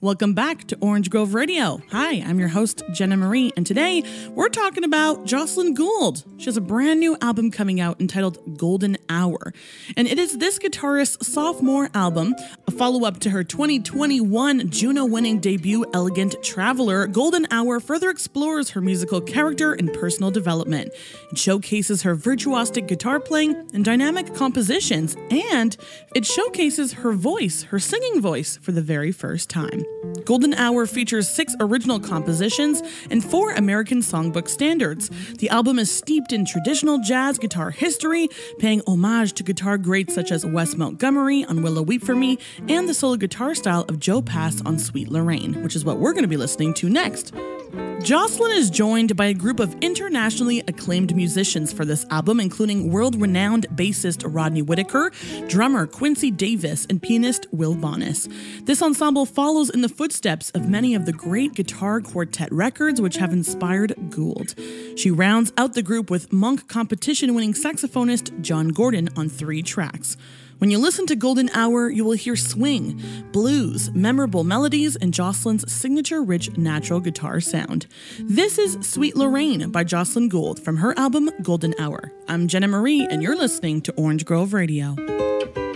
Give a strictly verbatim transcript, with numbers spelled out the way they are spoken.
Welcome back to Orange Grove Radio. Hi, I'm your host, Jenna Marie, and today we're talking about Jocelyn Gould. She has a brand new album coming out entitled Golden Hour, and it is this guitarist's sophomore album, a follow-up to her twenty twenty-one Juno-winning debut, Elegant Traveler. Golden Hour further explores her musical character and personal development. It showcases her virtuosic guitar playing and dynamic compositions, and it showcases her voice, her singing voice, for the very first time. Golden Hour features six original compositions and four American Songbook standards. The album is steeped in traditional jazz guitar history, paying homage to guitar greats such as Wes Montgomery on Willow Weep for Me and the solo guitar style of Joe Pass on Sweet Lorraine, which is what we're going to be listening to next. Jocelyn is joined by a group of internationally acclaimed musicians for this album, including world-renowned bassist Rodney Whitaker, drummer Quincy Davis, and pianist Will Bonis. This ensemble follows in the footsteps of many of the great guitar quartet records which have inspired Gould. She rounds out the group with Monk competition-winning saxophonist John Gordon on three tracks. When you listen to Golden Hour, you will hear swing, blues, memorable melodies, and Jocelyn's signature rich natural guitar sound. This is Sweet Lorraine by Jocelyn Gould from her album Golden Hour. I'm Jenna Marie, and you're listening to Orange Grove Radio.